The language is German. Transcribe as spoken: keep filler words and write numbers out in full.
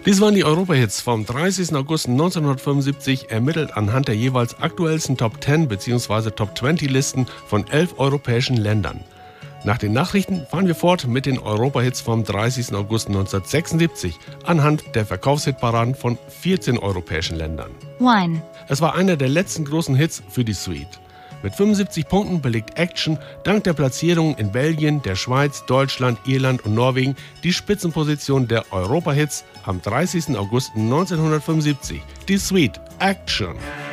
Dies waren die Europa-Hits vom dreißigsten August neunzehnhundertfünfundsiebzig, ermittelt anhand der jeweils aktuellsten Top zehn bzw. Top zwanzig Listen von elf europäischen Ländern. Nach den Nachrichten fahren wir fort mit den Europa-Hits vom dreißigsten August neunzehnhundertsechsundsiebzig anhand der Verkaufshitparaden von vierzehn europäischen Ländern. one. Es war einer der letzten großen Hits für die Suite. Mit fünfundsiebzig Punkten belegt Action dank der Platzierungen in Belgien, der Schweiz, Deutschland, Irland und Norwegen die Spitzenposition der Europa-Hits am dreißigsten August neunzehnhundertfünfundsiebzig. Die Suite Action.